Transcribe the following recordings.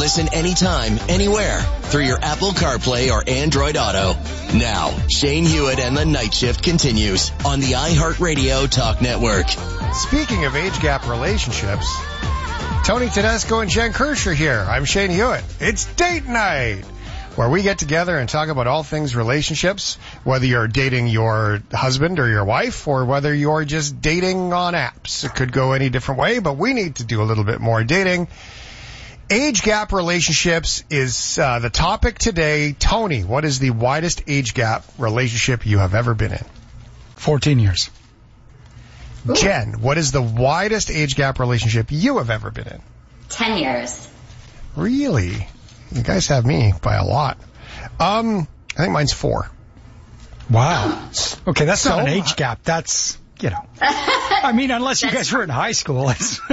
listen anytime, anywhere through your Apple CarPlay or Android Auto. Now, Shane Hewitt and the Night Shift continues on the iHeartRadio Talk Network. Speaking of age gap relationships, Tony Tedesco and Jen Kirsch are here. I'm Shane Hewitt. It's date night, where we get together and talk about all things relationships, whether you're dating your husband or your wife, or whether you're just dating on apps. It could go any different way, but we need to do a little bit more dating. Age gap relationships is the topic today. Tony, what is the widest age gap relationship you have ever been in? 14 years. Jen, what is the widest age gap relationship you have ever been in? 10 years. Really? You guys have me by a lot. I think mine's 4. Wow. Okay, that's not an age gap. That's, I mean, unless you guys were in high school.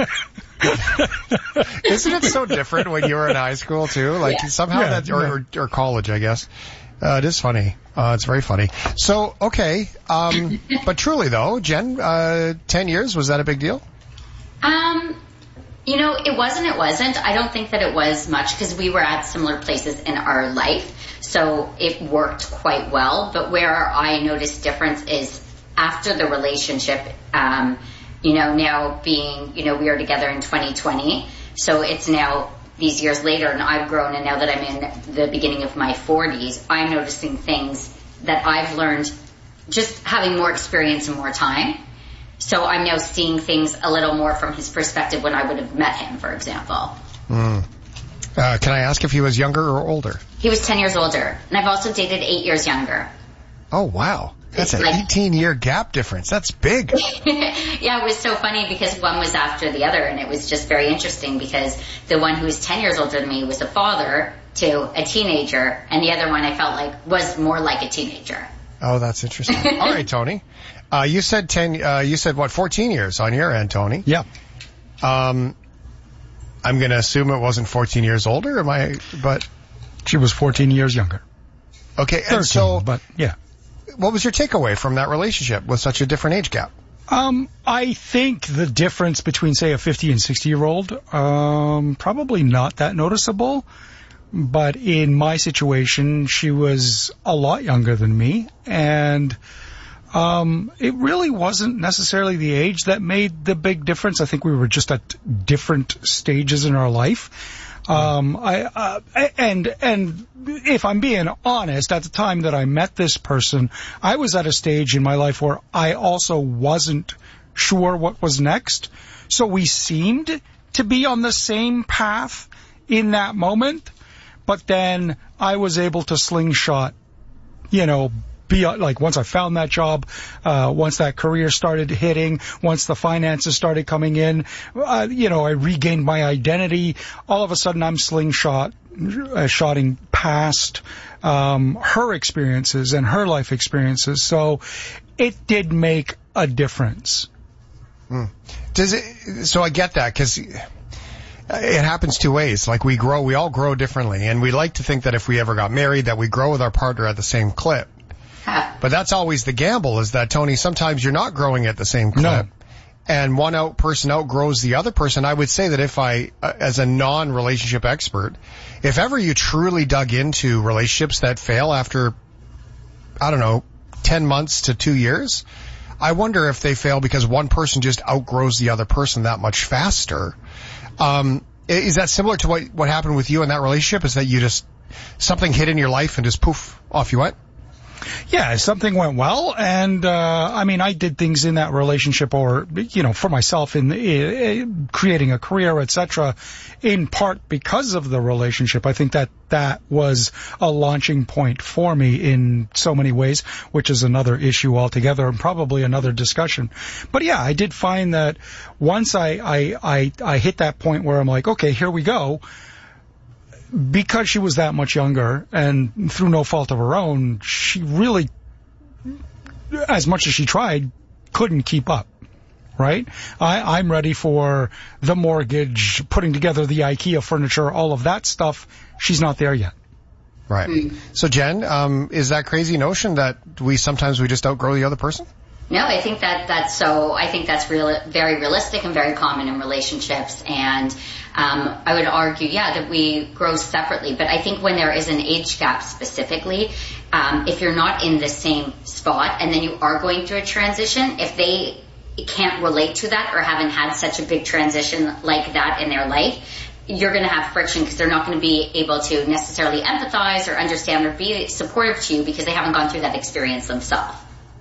Isn't it so different when you were in high school, too? Like, somehow that, or college, I guess. It is funny. It's very funny. So, okay. But truly, though, Jen, 10 years, was that a big deal? It wasn't. I don't think that it was much because we were at similar places in our life. So it worked quite well. But where I noticed difference is after the relationship, now being, we are together in 2020. So it's now these years later and I've grown, and now that I'm in the beginning of my 40s, I'm noticing things that I've learned just having more experience and more time. So I'm now seeing things a little more from his perspective when I would have met him, for example. Can I ask if he was younger or older? He was 10 years older. And I've also dated 8 years younger. Oh, wow. That's an 18-year gap difference. That's big. Yeah, it was so funny because one was after the other, and it was just very interesting because the one who was 10 years older than me was a father to a teenager, and the other one I felt like was more like a teenager. Oh, that's interesting. All right, Tony. You said 14 years on your end, Tony? Yeah. I'm going to assume it wasn't 14 years older, but she was 14 years younger. Okay, 13, and so, but yeah. What was your takeaway from that relationship with such a different age gap? I think the difference between, say, a 50 and 60-year-old, probably not that noticeable. But in my situation, she was a lot younger than me, and it really wasn't necessarily the age that made the big difference. I think we were just at different stages in our life. And if I'm being honest, at the time that I met this person, I was at a stage in my life where I also wasn't sure what was next. So we seemed to be on the same path in that moment, but then I was able to slingshot, once I found that job, once that career started hitting, once the finances started coming in, I regained my identity. All of a sudden, I'm shotting past her experiences and her life experiences. So it did make a difference. So I get that because it happens two ways. Like we all grow differently, and we like to think that if we ever got married, that we grow with our partner at the same clip. But that's always the gamble, is that, Tony, sometimes you're not growing at the same clip. No. And one person outgrows the other person. I would say that if I, as a non-relationship expert, if ever you truly dug into relationships that fail after, 10 months to 2 years, I wonder if they fail because one person just outgrows the other person that much faster. Is that similar to what happened with you in that relationship? Is that you just, something hit in your life and just poof, off you went? Yeah, something went well, and I did things in that relationship, or for myself in creating a career, etc., in part because of the relationship. I think that was a launching point for me in so many ways, which is another issue altogether and probably another discussion. But yeah, I did find that once I hit that point where I'm like, okay, here we go. Because she was that much younger, and through no fault of her own, she really, as much as she tried, couldn't keep up, right? I'm ready for the mortgage, putting together the IKEA furniture, all of that stuff. She's not there yet. Right. So, Jen, is that crazy notion that we just outgrow the other person? No, I think that's very realistic and very common in relationships. And I would argue, that we grow separately. But I think when there is an age gap specifically, if you're not in the same spot and then you are going through a transition, if they can't relate to that or haven't had such a big transition like that in their life, you're going to have friction because they're not going to be able to necessarily empathize or understand or be supportive to you because they haven't gone through that experience themselves.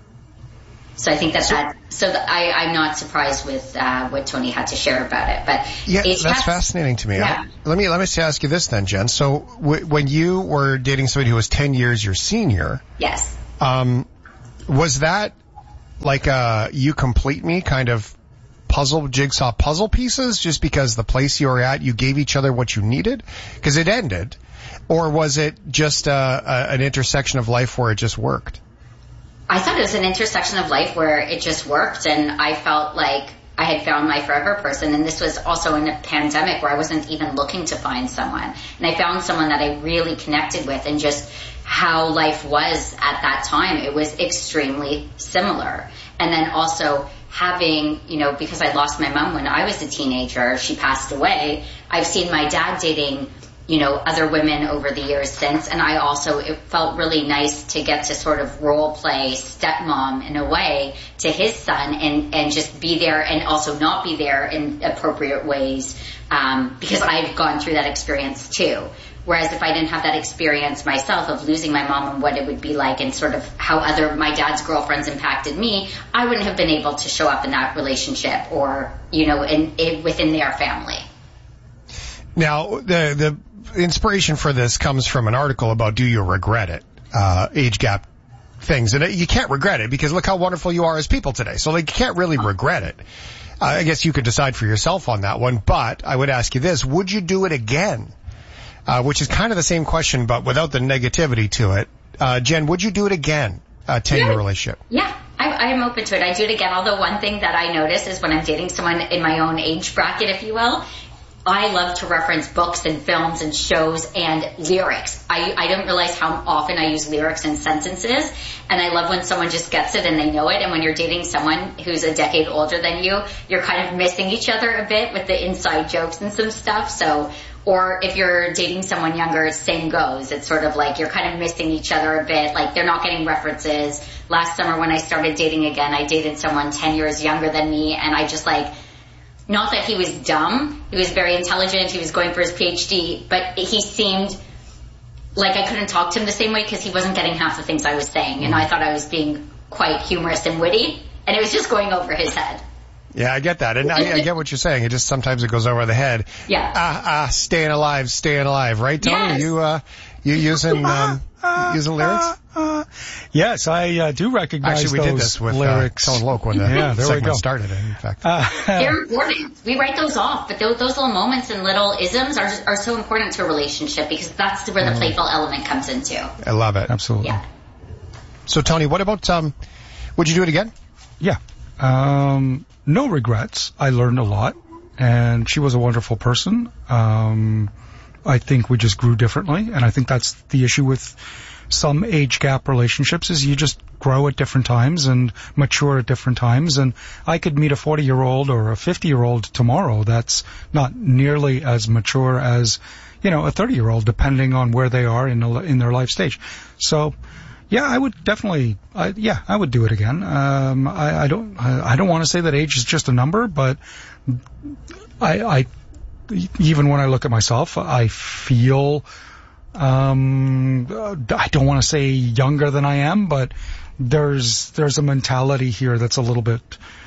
So I think I'm not surprised with what Tony had to share about it. But that's fascinating to me. Yeah. Let me just ask you this then, Jen. So when you were dating somebody who was 10 years your senior, yes, was that like you complete me kind of jigsaw puzzle pieces just because the place you were at, you gave each other what you needed because it ended? Or was it just an intersection of life where it just worked? I thought it was an intersection of life where it just worked, and I felt like I had found my forever person. And this was also in a pandemic where I wasn't even looking to find someone. And I found someone that I really connected with, and just how life was at that time, it was extremely similar. And then also having, because I lost my mom when I was a teenager, she passed away. I've seen my dad dating, other women over the years since. And it felt really nice to get to sort of role play stepmom in a way to his son and just be there and also not be there in appropriate ways. Because I've gone through that experience too. Whereas if I didn't have that experience myself of losing my mom and what it would be like and sort of how my dad's girlfriends impacted me, I wouldn't have been able to show up in that relationship or, within their family. Now, the inspiration for this comes from an article about do you regret it, age gap things. And you can't regret it because look how wonderful you are as people today. So you can't really regret it. I guess you could decide for yourself on that one. But I would ask you this, would you do it again? Which is kind of the same question, but without the negativity to it. Jen, would you do it again, a 10-year relationship? Yeah, I am open to it. I do it again. Although one thing that I notice is when I'm dating someone in my own age bracket, if you will, I love to reference books and films and shows and lyrics. I don't realize how often I use lyrics in sentences, and I love when someone just gets it and they know it. And when you're dating someone who's a decade older than you, you're kind of missing each other a bit with the inside jokes and some stuff. Or if you're dating someone younger, same goes. It's sort of like you're kind of missing each other a bit, like they're not getting references. Last summer when I started dating again, I dated someone 10 years younger than me, and I just not that he was dumb, he was very intelligent, he was going for his PhD, but he seemed like I couldn't talk to him the same way because he wasn't getting half the things I was saying, and I thought I was being quite humorous and witty, and it was just going over his head. Yeah, I get that. And I get what you're saying. It just sometimes it goes over the head. Yeah. Staying alive, right, Tony? Yes. You using lyrics? Yes, I do recognize Actually, we those did this with lyrics. Tone Loc when the segment started, in fact. They're important. We write those off, but those little moments and little isms are so important to a relationship because that's where the playful element comes into. I love it. Absolutely. Yeah. So, Tony, what about, would you do it again? Yeah. No regrets. I learned a lot, and she was a wonderful person. I think we just grew differently, and I think that's the issue with some age gap relationships is you just grow at different times and mature at different times. And I could meet a 40-year-old or a 50-year-old tomorrow that's not nearly as mature as, a 30-year-old, depending on where they are in their life stage. So, yeah, I would definitely, I would do it again. I don't want to say that age is just a number, but I even when I look at myself, I feel, I don't want to say younger than I am, but there's a mentality here that's a little bit,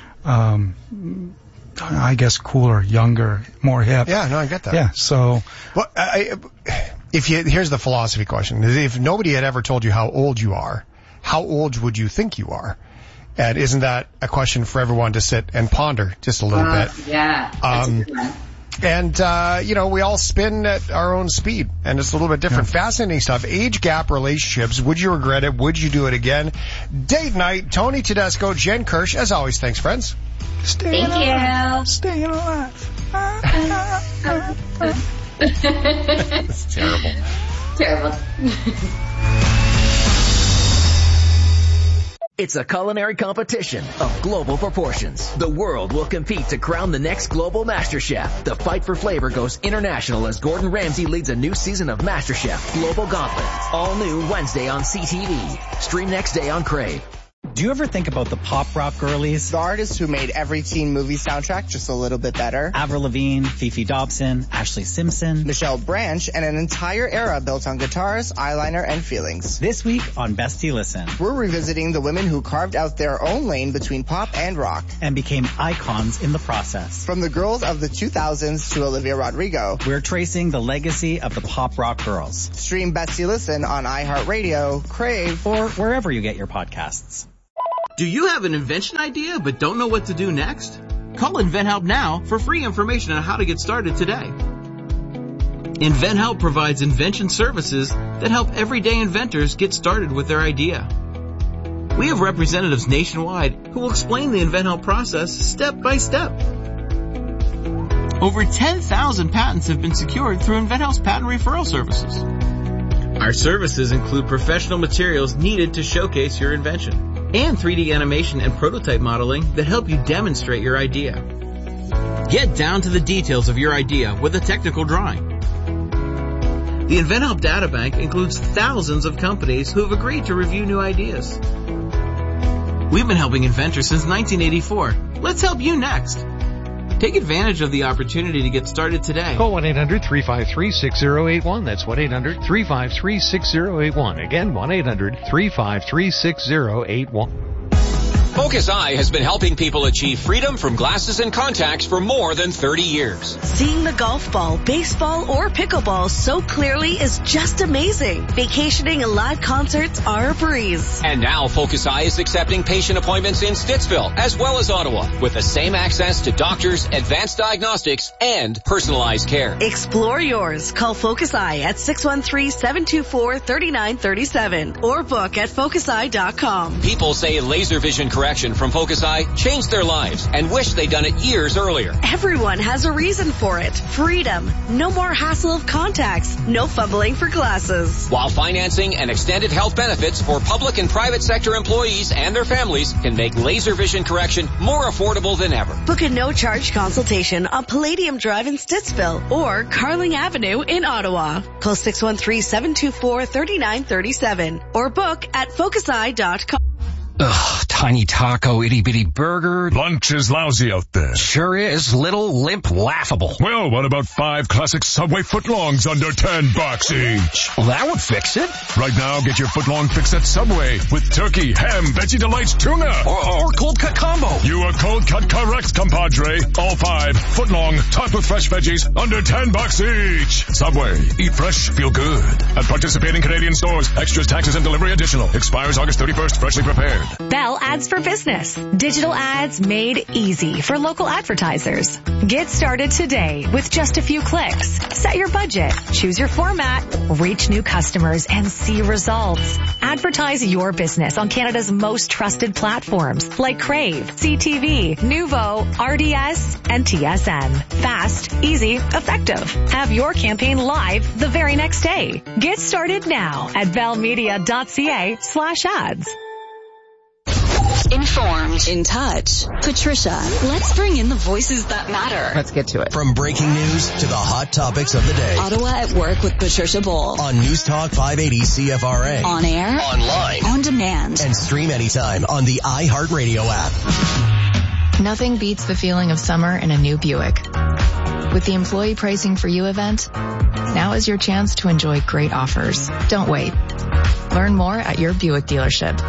I guess cooler, younger, more hip. Yeah, no, I get that. Yeah, so. Well, here's the philosophy question. If nobody had ever told you how old you are, how old would you think you are? And isn't that a question for everyone to sit and ponder just a little bit? Yeah. That's a good one. And, we all spin at our own speed, and it's a little bit different. Yeah. Fascinating stuff. Age gap relationships. Would you regret it? Would you do it again? Date night. Tony Tedesco, Jen Kirsch. As always, thanks, friends. Thank you. Staying alive. It's terrible. Terrible. It's a culinary competition of global proportions. The world will compete to crown the next global MasterChef. The fight for flavor goes international as Gordon Ramsay leads a new season of MasterChef Global Gauntlet. All new Wednesday on CTV. Stream next day on Crave. Do you ever think about the pop rock girlies? The artists who made every teen movie soundtrack just a little bit better. Avril Lavigne, Fifi Dobson, Ashley Simpson, Michelle Branch, and an entire era built on guitars, eyeliner, and feelings. This week on Bestie Listen, we're revisiting the women who carved out their own lane between pop and rock. And became icons in the process. From the girls of the 2000s to Olivia Rodrigo, we're tracing the legacy of the pop rock girls. Stream Bestie Listen on iHeartRadio, Crave, or wherever you get your podcasts. Do you have an invention idea but don't know what to do next? Call InventHelp now for free information on how to get started today. InventHelp provides invention services that help everyday inventors get started with their idea. We have representatives nationwide who will explain the InventHelp process step by step. Over 10,000 patents have been secured through InventHelp's patent referral services. Our services include professional materials needed to showcase your invention, and 3D animation and prototype modeling that help you demonstrate your idea. Get down to the details of your idea with a technical drawing. The InventHelp Databank includes thousands of companies who have agreed to review new ideas. We've been helping inventors since 1984. Let's help you next. Take advantage of the opportunity to get started today. Call 1-800-353-6081. That's 1-800-353-6081. Again, 1-800-353-6081. Focus Eye has been helping people achieve freedom from glasses and contacts for more than 30 years. Seeing the golf ball, baseball, or pickleball so clearly is just amazing. Vacationing and live concerts are a breeze. And now Focus Eye is accepting patient appointments in Stittsville as well as Ottawa with the same access to doctors, advanced diagnostics, and personalized care. Explore yours. Call Focus Eye at 613-724-3937 or book at focuseye.com. People say laser vision correction from Focus Eye changed their lives and wish they'd done it years earlier. Everyone has a reason for it. Freedom. No more hassle of contacts. No fumbling for glasses. While financing and extended health benefits for public and private sector employees and their families can make laser vision correction more affordable than ever. Book a no-charge consultation on Palladium Drive in Stittsville or Carling Avenue in Ottawa. Call 613-724-3937 or book at focuseye.com. Ugh, tiny taco, itty-bitty burger. Lunch is lousy out there. Sure is. Little, limp, laughable. Well, what about 5 classic Subway footlongs under $10 each? Well, that would fix it. Right now, get your footlong fix at Subway with turkey, ham, Veggie Delights, tuna. Or cold cut combo. You are cold cut correct, compadre. All 5 footlong, topped with fresh veggies under $10 each. Subway. Eat fresh, feel good. At participating Canadian stores. Extras, taxes, and delivery additional. Expires August 31st. Freshly prepared. Bell Ads for Business. Digital ads made easy for local advertisers. Get started today with just a few clicks. Set your budget, choose your format, reach new customers, and see results. Advertise your business on Canada's most trusted platforms like Crave, CTV, Nuvo, RDS, and TSN. Fast, easy, effective. Have your campaign live the very next day. Get started now at bellmedia.ca/ads. Informed. In touch. Patricia, let's bring in the voices that matter. Let's get to it. From breaking news to the hot topics of the day. Ottawa at Work with Patricia Bull. On News Talk 580 CFRA. On air. Online. On demand. And stream anytime on the iHeartRadio app. Nothing beats the feeling of summer in a new Buick. With the Employee Pricing for You event, now is your chance to enjoy great offers. Don't wait. Learn more at your Buick dealership.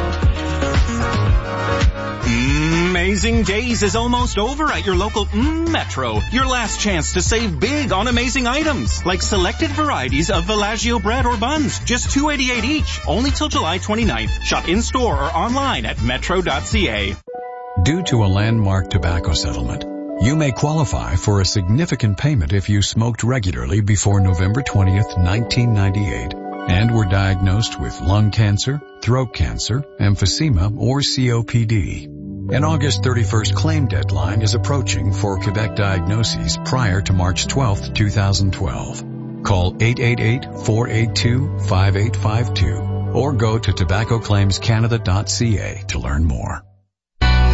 Amazing Days is almost over at your local Metro. Your last chance to save big on amazing items, like selected varieties of Villaggio bread or buns, just $2.88 each, only till July 29th. Shop in-store or online at metro.ca. Due to a landmark tobacco settlement, you may qualify for a significant payment if you smoked regularly before November 20th, 1998, and were diagnosed with lung cancer, throat cancer, emphysema, or COPD. An August 31st claim deadline is approaching for Quebec diagnoses prior to March 12, 2012. Call 888-482-5852 or go to tobaccoclaimscanada.ca to learn more.